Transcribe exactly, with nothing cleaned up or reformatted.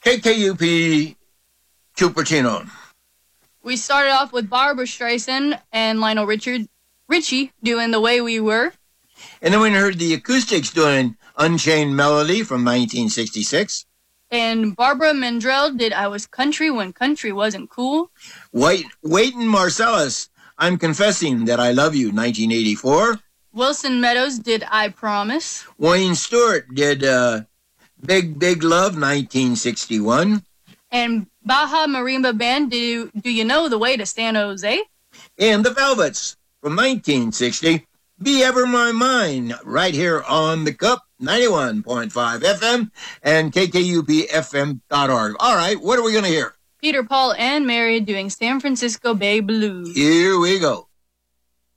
K K U P Cupertino. We started off with Barbra Streisand and Lionel Richard, Richie doing The Way We Were. And then we heard the Acoustics doing Unchained Melody from nineteen sixty-six. And Barbara Mandrell did I Was Country When Country Wasn't Cool. White, Wayton Marsalis, I'm Confessing That I Love You, nineteen eighty-four. Wilson Meadows did I Promise. Wayne Stewart did uh, Big, Big Love, nineteen sixty-one. And Baja Marimba Band, do, do You Know the Way to San Jose? And the Velvets from nineteen sixty, Be Ever My Mind, right here on the Cup, ninety-one point five F M and K K U P F M dot org. All right, what are we going to hear? Peter, Paul, and Mary doing San Francisco Bay Blues. Here we go.